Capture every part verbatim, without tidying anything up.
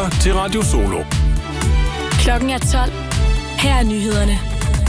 lytter til Radio Solo. Klokken er tolv. Her er nyhederne.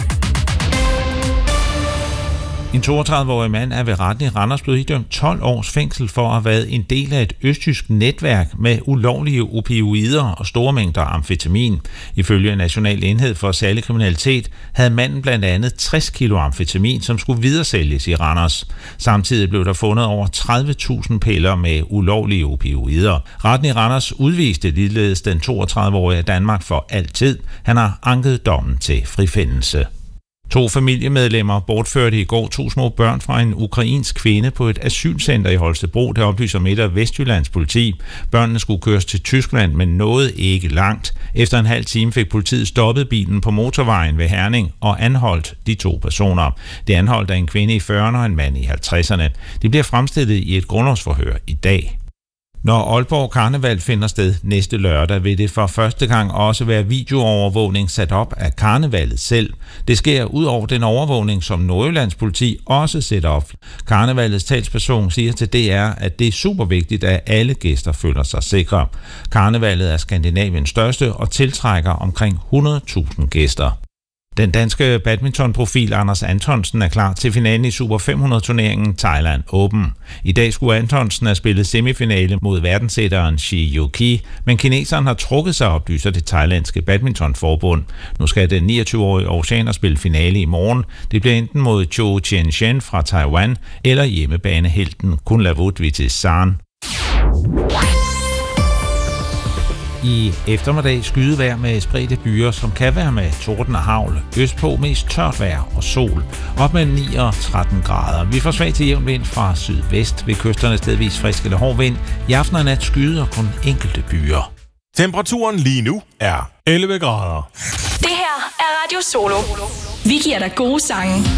En toogtredive-årig mand er ved retten i Randers blevet idømt tolv års fængsel for at have været en del af et østtysk netværk med ulovlige opioider og store mængder amfetamin. Ifølge National Enhed for Særlig Kriminalitet havde manden blandt andet tres kilo amfetamin, som skulle videresælges i Randers. Samtidig blev der fundet over tredive tusind piller med ulovlige opioider. Retten i Randers udviste ligeledes den toogtredive-årige af Danmark for altid. Han har anket dommen til frifindelse. To familiemedlemmer bortførte i går to små børn fra en ukrainsk kvinde på et asylcenter i Holstebro, der oplyser Midt- og Vestjyllands politi. Børnene skulle køres til Tyskland, men nåede ikke langt. Efter en halv time fik politiet stoppet bilen på motorvejen ved Herning og anholdt de to personer. Det anholdt af en kvinde i fyrrerne og en mand i halvtredserne. De bliver fremstillet i et grundlovsforhør i dag. Når Aalborg Karneval finder sted næste lørdag, vil det for første gang også være videoovervågning sat op af karnevalet selv. Det sker ud over den overvågning, som Nordjyllands politi også sætter op. Karnevalets talsperson siger til D R, at det er super vigtigt, at alle gæster føler sig sikre. Karnevalet er Skandinaviens største og tiltrækker omkring hundrede tusind gæster. Den danske badmintonprofil Anders Antonsen er klar til finalen i Super fem hundrede-turneringen Thailand Open. I dag skulle Antonsen have spillet semifinale mod verdenssætteren Shi Yuki, men kineseren har trukket sig, oplyser det thailandske badmintonforbund. Nu skal den niogtyve-årige oceaner spille finale i morgen. Det bliver enten mod Zhou Tianchen fra Taiwan eller hjemmebanehelten Kunlavut Vitezan. I eftermiddag skydevejr med spredte byer, som kan være med torden og hagl. Østpå mest tørt vejr og sol. Op med ni og tretten grader. Vi får svag til jævn vind fra sydvest. Ved kysterne stedvis frisk eller hård vind. I aften og nat skyder kun enkelte byer. Temperaturen lige nu er elleve grader. Det her er Radio Solo. Vi giver dig gode sange.